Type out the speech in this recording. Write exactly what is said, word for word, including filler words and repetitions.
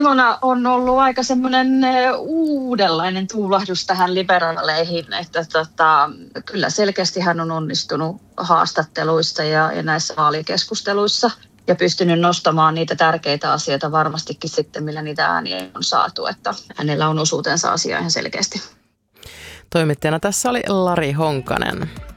Simona on ollut aika semmoinen uudenlainen tuulahdus tähän liberaaleihin, että tota, kyllä selkeästi hän on onnistunut haastatteluissa ja, ja näissä vaalikeskusteluissa ja pystynyt nostamaan niitä tärkeitä asioita varmastikin sitten, millä niitä ääniä on saatu, että hänellä on osuutensa asiaa ihan selkeästi. Toimittajana tässä oli Lari Honkanen.